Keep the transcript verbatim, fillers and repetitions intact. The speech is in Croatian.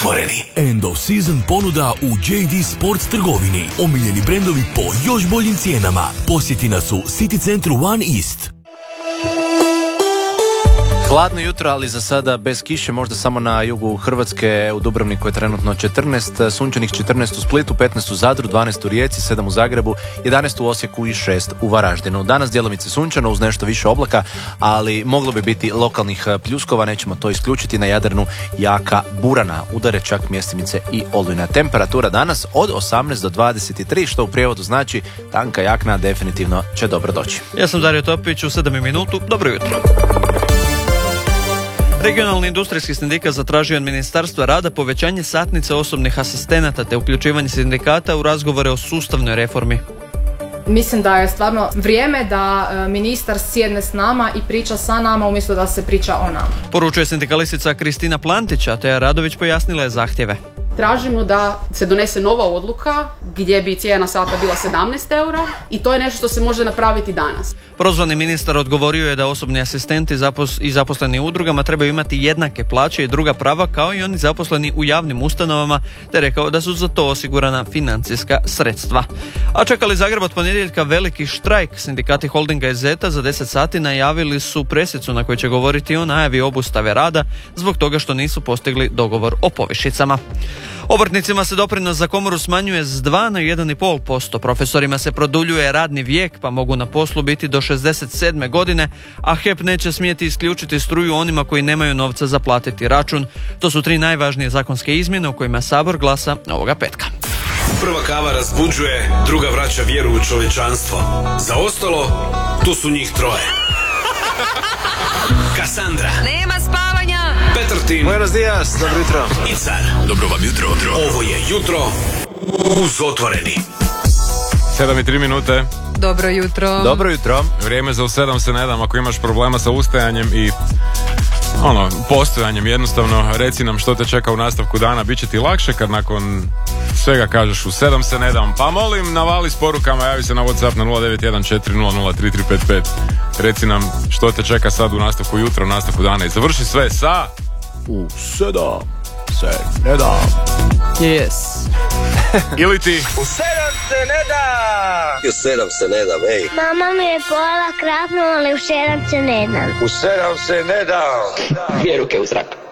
otvoreni. End of season ponuda u J D Sports trgovini. Omiljeni brendovi po još boljim cijenama. Posjeti nas u City centru One East. Hladno jutro, ali za sada bez kiše, možda samo na jugu Hrvatske. U Dubrovniku je trenutno četrnaest, sunčanih četrnaest u Splitu, petnaest u Zadru, dvanaest u Rijeci, sedam u Zagrebu, jedanaest u Osijeku i šest u Varaždinu. Danas djelomice sunčano uz nešto više oblaka, ali moglo bi biti lokalnih pljuskova, nećemo to isključiti. Na Jadranu jaka burana, udare čak mjestimice i olujna. Temperatura danas od osamnaest do dvadeset tri, što u prijevodu znači tanka jakna definitivno će dobro doći. Ja sam Dario Topić, u sedam minutu, dobro jutro. Regionalni industrijski sindikat zatražio od Ministarstva rada povećanje satnice osobnih asistenata te uključivanje sindikata u razgovore o sustavnoj reformi. Mislim da je stvarno vrijeme da ministar sjedne s nama i priča sa nama umjesto da se priča o nama. Poručuje sindikalistica Kristina Plantić, a Teja Radović pojasnila je zahtjeve. Tražimo da se donese nova odluka gdje bi cijena sata bila sedamnaest eura i to je nešto što se može napraviti danas. Prozvani ministar odgovorio je da osobni asistenti zapos- i zaposleni u udrugama trebaju imati jednake plaće i druga prava kao i oni zaposleni u javnim ustanovama, te rekao da su za to osigurana financijska sredstva. A čekali Zagreb od ponedjeljka veliki štrajk. Sindikati Holdinga i Zeta za deset sati najavili su presicu na kojoj će govoriti o najavi obustave rada zbog toga što nisu postigli dogovor o povišicama. Obrtnicima se doprinos za komoru smanjuje s dva na jedan zarez pet posto. Profesorima se produljuje radni vijek pa mogu na poslu biti do šezdeset sedme godine, a H E P neće smjeti isključiti struju onima koji nemaju novca za platiti račun. To su tri najvažnije zakonske izmjene o kojima Sabor glasa ovoga petka. Prva kava razbuđuje, druga vraća vjeru u čovječanstvo. Za ostalo, tu su njih troje. Kassandra. Nema spavanja. Petrtin. Buenos dias, dobro jutro. Icar. Dobro vam jutro. Ovo je jutro uz otvoreni. sedam i tri minute. Dobro jutro. Dobro jutro. Vrijeme za u sedam se ne dam. Ako imaš problema sa ustajanjem i ono, postojanjem, jednostavno reci nam što te čeka u nastavku dana. Biće ti lakše kad nakon svega kažeš u sedam se ne dam. Pa molim, navali s porukama, javi se na WhatsApp na nula devet jedan četiri nula nula tri tri pet pet. Reci nam što te čeka sad u nastavku jutra, u nastavku dana i završi sve sa U sedam se ne dam. Yes. ili ti U sedam se ne dam. U sedam se ne dam, ej. Mama mi je pola krapnula, ali u sedam se ne dam. U sedam se ne dam. Dvije ruke u zrak.